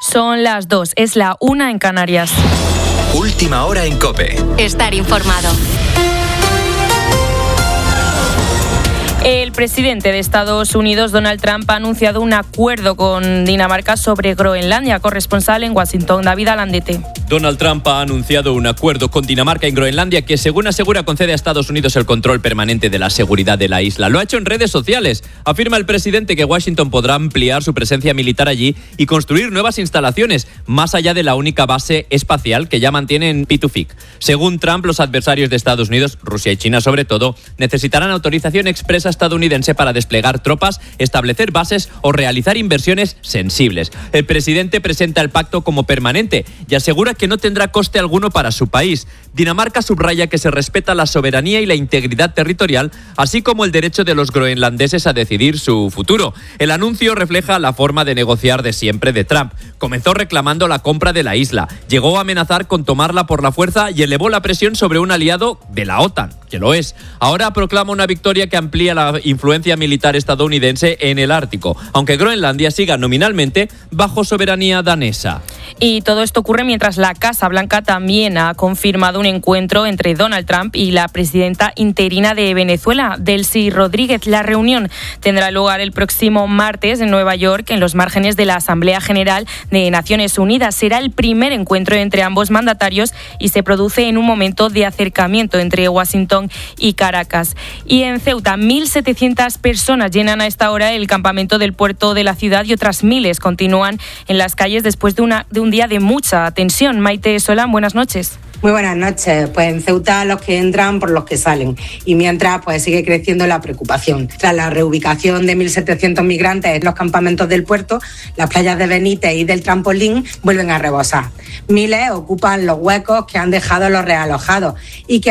Son las 2, es la 1 en Canarias. Última hora en COPE. Estar informado. El presidente de Estados Unidos, Donald Trump, ha anunciado un acuerdo con Dinamarca sobre Groenlandia. Corresponsal en Washington, David Alandete. Donald Trump ha anunciado un acuerdo con Dinamarca en Groenlandia que, según asegura, concede a Estados Unidos el control permanente de la seguridad de la isla. Lo ha hecho en redes sociales. Afirma el presidente que Washington podrá ampliar su presencia militar allí y construir nuevas instalaciones, más allá de la única base espacial que ya mantiene en Pituffik. Según Trump, los adversarios de Estados Unidos, Rusia y China sobre todo, necesitarán autorización expresa estadounidense para desplegar tropas, establecer bases o realizar inversiones sensibles. El presidente presenta el pacto como permanente y asegura que no tendrá coste alguno para su país. Dinamarca subraya que se respeta la soberanía y la integridad territorial, así como el derecho de los groenlandeses a decidir su futuro. El anuncio refleja la forma de negociar de siempre de Trump. Comenzó reclamando la compra de la isla, llegó a amenazar con tomarla por la fuerza y elevó la presión sobre un aliado de la OTAN, que lo es. Ahora proclama una victoria que amplía la influencia militar estadounidense en el Ártico, aunque Groenlandia siga nominalmente bajo soberanía danesa. Y todo esto ocurre mientras la Casa Blanca también ha confirmado un encuentro entre Donald Trump y la presidenta interina de Venezuela, Delcy Rodríguez. La reunión tendrá lugar el próximo martes en Nueva York, en los márgenes de la Asamblea General de Naciones Unidas. Será el primer encuentro entre ambos mandatarios y se produce en un momento de acercamiento entre Washington y Caracas. Y en Ceuta, 1.700 personas llenan a esta hora el campamento del puerto de la ciudad y otras miles continúan en las calles después de un día de mucha tensión. Maite Solán, buenas noches. Muy buenas noches. Pues en Ceuta los que entran por los que salen y mientras pues sigue creciendo la preocupación. Tras la reubicación de 1.700 migrantes en los campamentos del puerto, las playas de Benítez y del Trampolín vuelven a rebosar. Miles ocupan los huecos que han dejado los realojados y que